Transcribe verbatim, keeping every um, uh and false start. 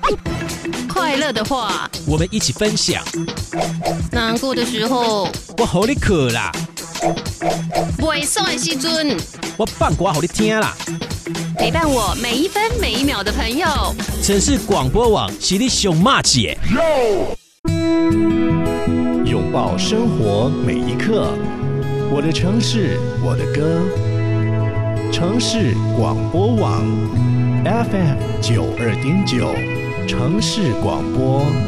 快乐的话， 我们一起分享； 难过的时候， 我好你哭啦； 袂爽的时阵， 我放歌好你听啦。 陪伴我每一分每一秒的朋友， 城市广播网是你上马姐。 拥抱生活每一刻，我的城市，我的歌。城市广播网 F M 九二点九，城市广播。